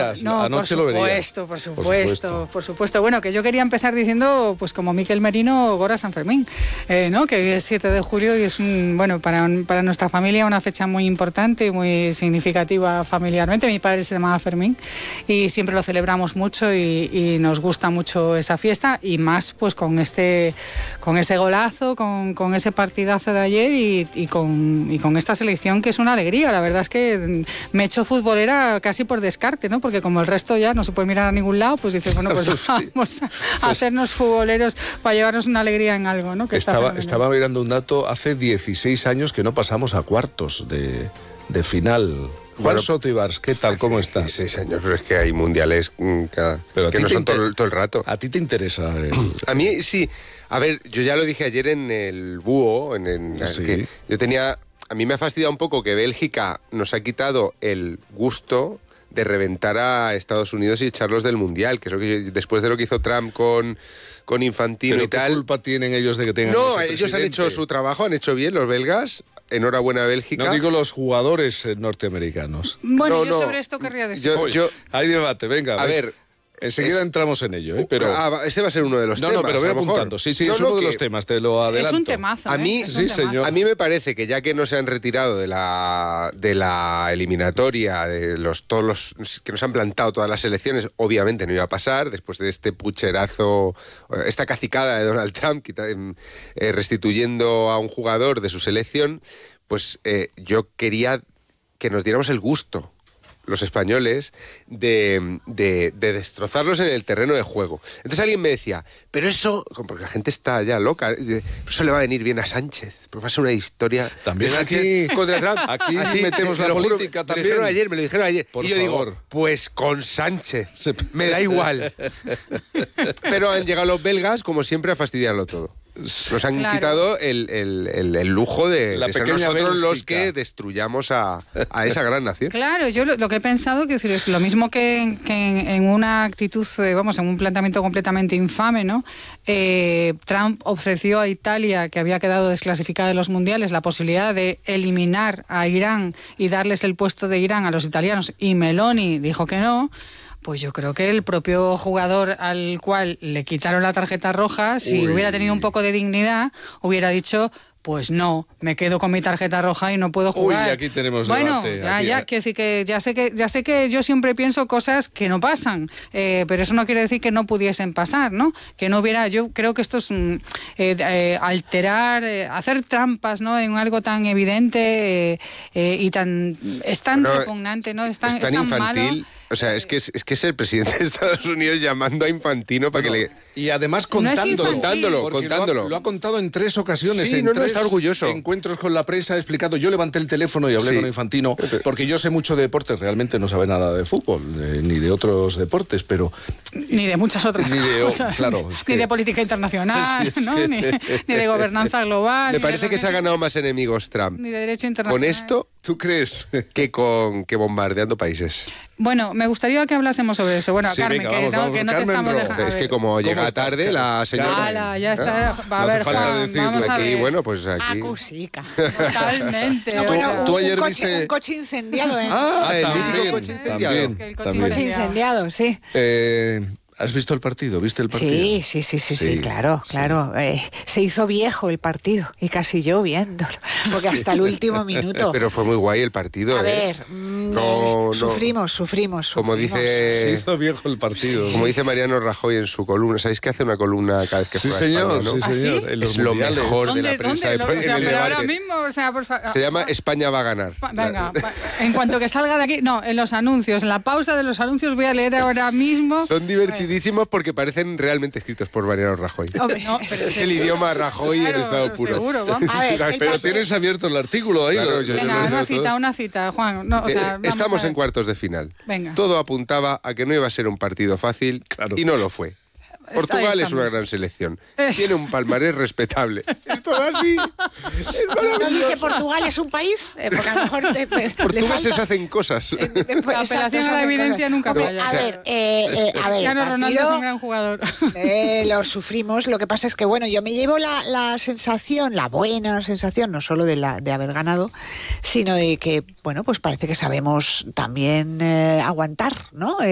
verías, anoche lo verías. Por supuesto. Bueno, que yo quería empezar diciendo, pues como Miquel Merino, Gora San Fermín, ¿no? Que es 7 de julio y es para nuestra familia una fecha muy importante y muy significativa familiarmente. Mi padre se llamaba Fermín y siempre lo celebramos mucho y nos gusta mucho esa fiesta, y más pues con ese golazo, con ese partidazo de ayer y con esta selección, que es una alegría. La verdad es que me he hecho futbolera casi por descarte, ¿no? Porque como el resto ya no se puede mirar a ningún lado, pues dices, bueno, pues vamos a hacernos futboleros para llevarnos una alegría en algo, ¿no? Que estaba mirando un dato, hace 16 años que no pasamos a cuartos de final. Juan Soto Ibars, ¿qué tal? ¿Cómo estás? 16 años, pero es que hay mundiales que no son todo el rato. ¿A ti te interesa? A mí sí. A ver, yo ya lo dije ayer en el Búho, Sí. que yo tenía... A mí me ha fastidiado un poco que Bélgica nos ha quitado el gusto de reventar a Estados Unidos y echarlos del Mundial, que es lo que después de lo que hizo Trump con Infantino. ¿Pero y tal. qué culpa tienen ellos de que tengan No, ese ellos presidente? han hecho su trabajo, han hecho bien los belgas. Enhorabuena, Bélgica. No digo los jugadores norteamericanos. Bueno, No. sobre esto querría decir... Hay debate, venga. A ver... Enseguida entramos en ello, pero... ese va a ser uno de los temas. No, pero voy apuntando. Sí, es uno de los temas, te lo adelanto. Es un temazo. A mí, señor. A mí me parece que ya que no se han retirado de la eliminatoria, de todos los que nos han plantado todas las elecciones, obviamente no iba a pasar, después de este pucherazo, esta cacicada de Donald Trump, restituyendo a un jugador de su selección, pues yo quería que nos diéramos el gusto, los españoles, de destrozarlos en el terreno de juego. Entonces alguien me decía, pero eso, porque la gente está ya loca, eso le va a venir bien a Sánchez, porque va a ser una historia... También aquí contra Trump. Aquí metemos la política también. Me lo dijeron ayer. Por y yo favor. digo, pues con Sánchez, me da igual. Pero han llegado los belgas, como siempre, a fastidiarlo todo. Nos han quitado el lujo de ser nosotros Bélgica, los que destruyamos a esa gran nación. Claro, yo lo que he pensado, que es lo mismo que en una actitud, en un planteamiento completamente infame, ¿no? Trump ofreció a Italia, que había quedado desclasificada de los mundiales, la posibilidad de eliminar a Irán y darles el puesto de Irán a los italianos, y Meloni dijo que no. Pues yo creo que el propio jugador al cual le quitaron la tarjeta roja, si hubiera tenido un poco de dignidad, hubiera dicho, pues no, me quedo con mi tarjeta roja y no puedo jugar. Aquí tenemos bueno, debate. quiero decir que ya sé que yo siempre pienso cosas que no pasan, pero eso no quiere decir que no pudiesen pasar, ¿no? Que no hubiera, yo creo que esto es alterar, hacer trampas, ¿no? En algo tan evidente y tan repugnante, ¿no? Es tan infantil. Malo. O sea, es que es el presidente de Estados Unidos llamando a Infantino para que le... Y además contándolo. Lo ha contado en 3 ocasiones. Sí, en 3 está orgulloso. Encuentros con la prensa, explicado. Yo levanté el teléfono y hablé con Infantino, porque yo sé mucho de deportes, realmente no sabe nada de fútbol, ni de otros deportes, pero... Ni de muchas otras cosas. Claro, ni de política internacional, ¿no? Ni de gobernanza global. Me parece que se ha ganado más enemigos Trump. Ni de derecho internacional. Con esto, ¿tú crees? que bombardeando países. Bueno, me gustaría que hablásemos sobre eso. Bueno, sí, Carmen, venga, vamos, que no te Carmen estamos dejando. Es que como llega tarde la señora... Ya está. A ver, Juan, vamos a ver. Bueno, pues aquí... Acusica. Totalmente. Tú ayer un coche incendiado, ¿eh? el también, mítico coche incendiado. Un coche incendiado, sí. ¿Has visto el partido? ¿Viste el partido? Sí, claro. Se hizo viejo el partido y casi yo viéndolo, porque hasta el último minuto. Pero fue muy guay el partido. A ver, sufrimos. Como dice... Se hizo viejo el partido. Como dice Mariano Rajoy en su columna. ¿Sabéis que hace una columna cada vez que juega señor, España, ¿no? sí, señor. ¿Ah, En los es lo mundiales. mejor de la prensa ¿Dónde? en el Pero ahora debate. mismo, por favor. Se llama España va a ganar. Venga, en cuanto que salga de aquí... No, en los anuncios, en la pausa de los anuncios voy a leer ahora mismo... Son divertidísimos porque parecen realmente escritos por Mariano Rajoy. Hombre, No, pero Es el idioma Rajoy en estado puro. Seguro, vamos. A ver, Pero tienes abierto el artículo ahí. Claro, Venga, una cita, Juan. No, Estamos en cuartos de final. Venga. Todo apuntaba a que no iba a ser un partido fácil y no lo fue. Portugal es una gran selección. Tiene un palmarés respetable. Es todo así. ¿no dice Portugal es un país? Porque a lo mejor Portugueses hacen cosas. La apelación a la evidencia nunca falla. A ver, Cristiano Ronaldo es un gran jugador. Lo sufrimos. Lo que pasa es que, bueno, yo me llevo la sensación, la buena sensación, no solo de haber ganado, sino de que, bueno, pues parece que sabemos también aguantar, ¿no?